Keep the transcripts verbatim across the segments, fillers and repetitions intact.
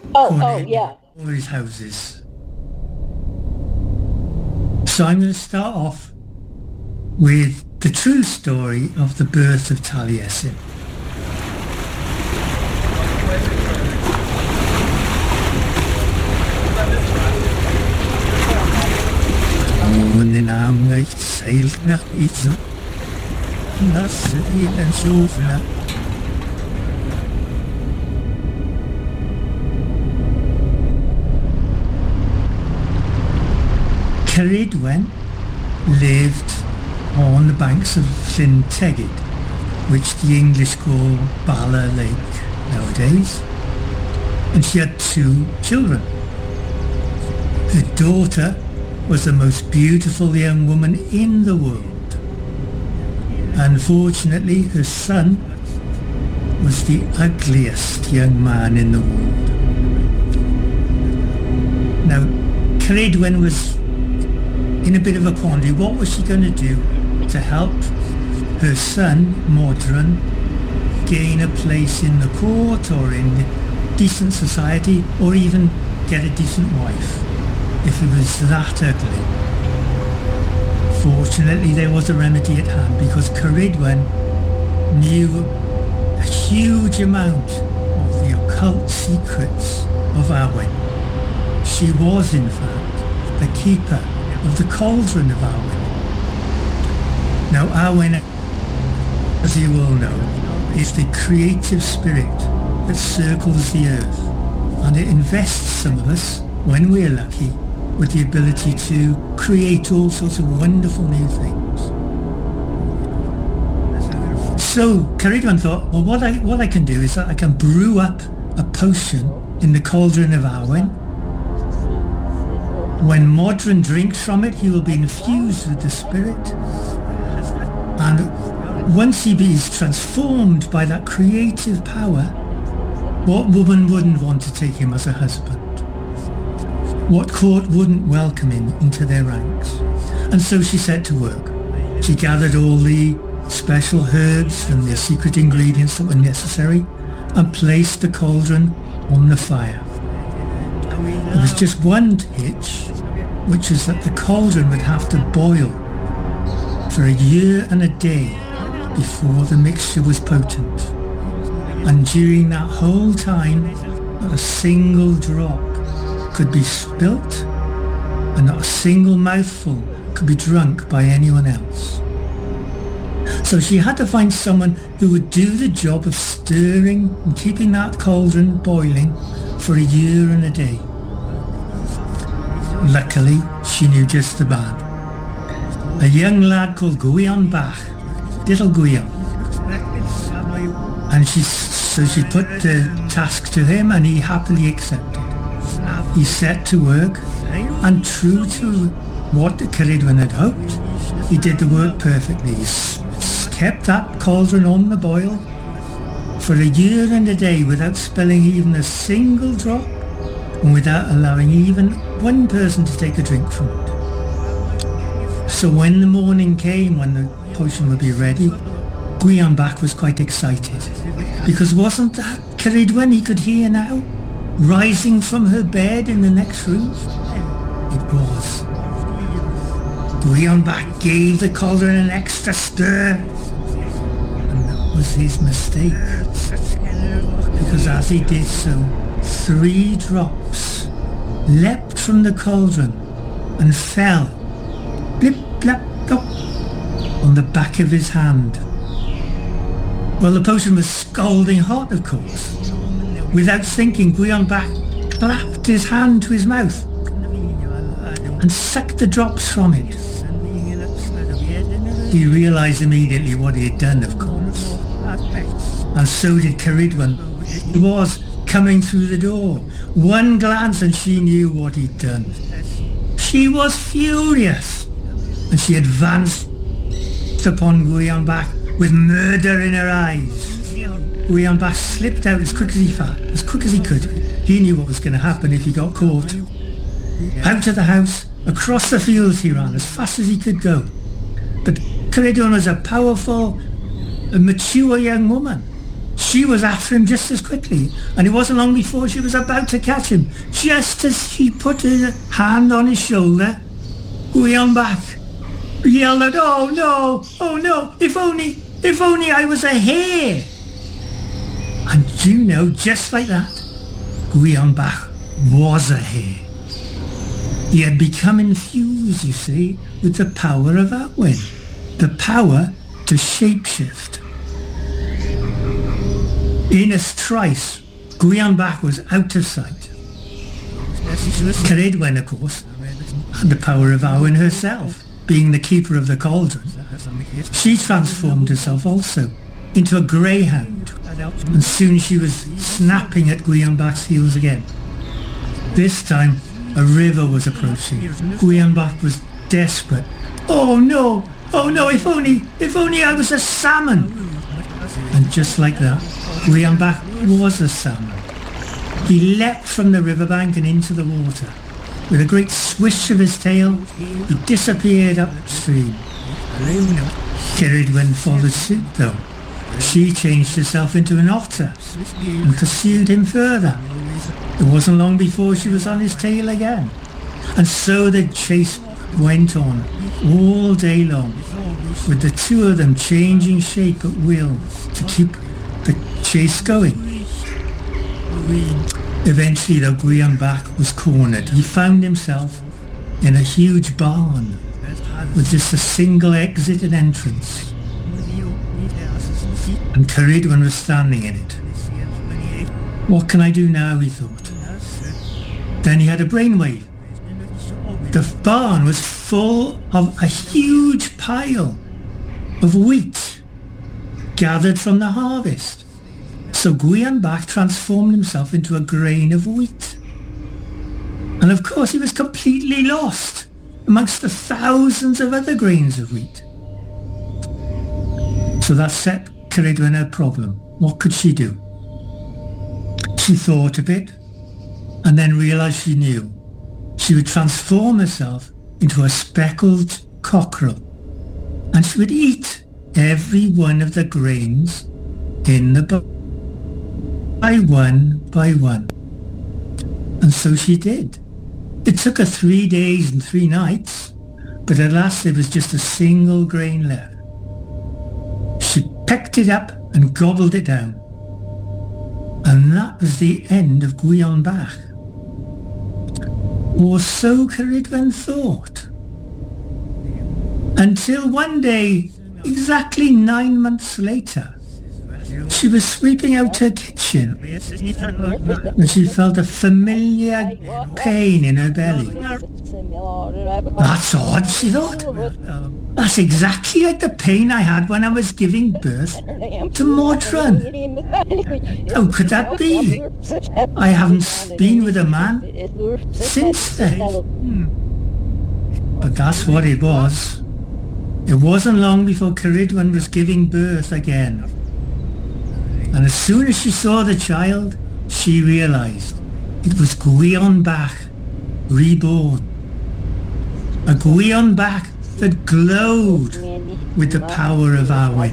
Oh, oh, yeah. All his houses. So I'm going to start off with the true story of the birth of Taliesin. Yn am eich seil na iddo, na sydd yn siwfna. Ceridwen lived on the banks of Llyn Tegid, which the English call Bala Lake nowadays, and she had two children. Her daughter was the most beautiful young woman in the world. Unfortunately, her son was the ugliest young man in the world. Now, Ceridwen was in a bit of a quandary. What was she going to do to help her son, Modron, gain a place in the court or in decent society, or even get a decent wife if he was that ugly? Fortunately, there was a remedy at hand, because Ceridwen knew a huge amount of the occult secrets of Arwen. She was, in fact, the keeper of the cauldron of Arwen. Now, Arwen, as you all know, is the creative spirit that circles the earth, and it invests some of us, when we're lucky, with the ability to create all sorts of wonderful new things. So Ceridwen thought, well, what I what I can do is that I can brew up a potion in the cauldron of Arwen. When Modron drinks from it, he will be infused with the spirit. And once he is transformed by that creative power, what woman wouldn't want to take him as a husband? What court wouldn't welcome him into their ranks? And so she set to work. She gathered all the special herbs and the secret ingredients that were necessary and placed the cauldron on the fire. There was just one hitch, which is that the cauldron would have to boil for a year and a day before the mixture was potent. And during that whole time, not a single drop could be spilt, and not a single mouthful could be drunk by anyone else. So she had to find someone who would do the job of stirring and keeping that cauldron boiling for a year and a day. Luckily, she knew just the man. A young lad called Gwion Bach, little Gwion. And she, so she put the task to him, and he happily accepted. He set to work, and true to what Ceridwen had hoped, he did the work perfectly. He kept that cauldron on the boil for a year and a day without spilling even a single drop, and without allowing even one person to take a drink from it. So when the morning came, when the potion would be ready, Gwion Bach was quite excited, because wasn't that Ceridwen he could hear now, rising from her bed in the next room? It was. Gwion Bach gave the cauldron an extra stir, and that was his mistake, because as he did so, three drops leapt from the cauldron and fell, blip, blap, blop, on the back of his hand. Well, the potion was scalding hot, of course. Without thinking, Gwion Bach clapped his hand to his mouth and sucked the drops from it. He realised immediately what he had done, of course. And so did Ceridwen. He was coming through the door. One glance and she knew what he'd done. She was furious, and she advanced upon Gwion Bach with murder in her eyes. Gwion Bach slipped out as quick as he as quick as he could. He knew what was going to happen if he got caught. Out of the house, across the fields he ran as fast as he could go. But Ceridwen was a powerful, a mature young woman. she was after him just as quickly, and it wasn't long before she was about to catch him. Just as she put her hand on his shoulder, Gwion Bach yelled out, "Oh no, oh no, if only, if only I was a hare." And you know, just like that, Gwion Bach was a hare. He had become infused, you see, with the power of Arwen, the power to shapeshift. In a trice, Gwion Bach was out of sight. Ceridwen, of course, had the power of Arwen herself, being the keeper of the cauldron. She transformed herself also into a greyhound, and soon she was snapping at Gwion Bach's heels again. This time, a river was approaching. Gwion Bach was desperate. "Oh no! Oh no! If only, if only I was a salmon!" And just like that, Gwion Bach was a salmon. He leapt from the riverbank and into the water. With a great swish of his tail, he disappeared upstream. Ceridwen followed suit though. She changed herself into an otter and pursued him further. It wasn't long before she was on his tail again. And so the chase went on all day long, with the two of them changing shape at will to keep the chase going. Eventually, though, Gwion Bach was cornered. He found himself in a huge barn with just a single exit and entrance. And Ceridwen was standing in it. What can I do now, he thought. Then he had a brainwave. The barn was full of a huge pile of wheat gathered from the harvest. So Gwion Bach transformed himself into a grain of wheat. And of course he was completely lost amongst the thousands of other grains of wheat. So that set Ceridwen a problem. What could she do? She thought a bit and then realized she knew. She would transform herself into a speckled cockerel, and she would eat every one of the grains in the barn, by one by one. And so she did. It took her three days and three nights, but at last there was just a single grain left. She picked it up and gobbled it down. And that was the end of Gwion Bach. Or so Ceridwen thought. Until one day, exactly nine months later, she was sweeping out her kitchen and she felt a familiar pain in her belly. That's odd, she thought. That's exactly like the pain I had when I was giving birth to Modron. How could that be? I haven't been with a man since then. But that's what it was. It wasn't long before Ceridwen was giving birth again. And as soon as she saw the child, she realized it was Gwion Bach, reborn. A Gwion Bach that glowed with the power of Arwen.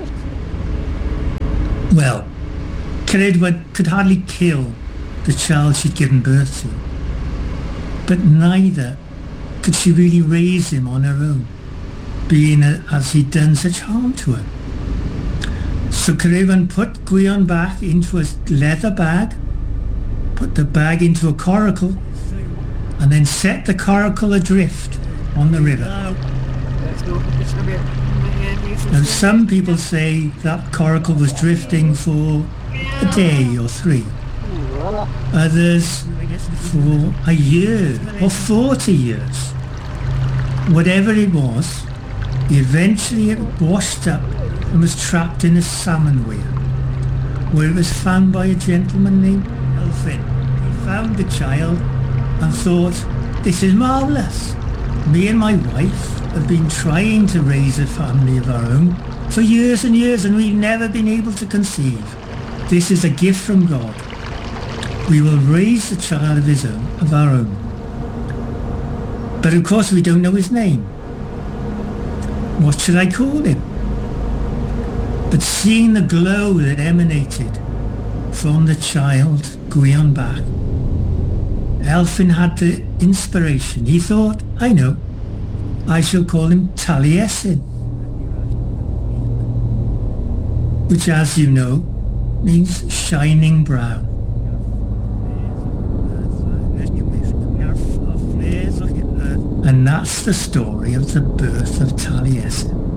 Well, Ceridwen could hardly kill the child she'd given birth to, but neither could she really raise him on her own, being as he'd done such harm to her. So Ceridwen put Gwion Bach into a leather bag, put the bag into a coracle, and then set the coracle adrift on the river. Now some people say that coracle was drifting for a day or three. Others for a year or forty years. Whatever it was, eventually it washed up and was trapped in a salmon weir, where it was found by a gentleman named Elfin. He found the child and thought, this is marvellous. Me and my wife have been trying to raise a family of our own for years and years, and we've never been able to conceive. This is a gift from God. We will raise the child of his own, of our own. But of course we don't know his name. What should I call him? But seeing the glow that emanated from the child Gwion Bach, Elphin had the inspiration. He thought, I know, I shall call him Taliesin, which, as you know, means shining brown. And that's the story of the birth of Taliesin.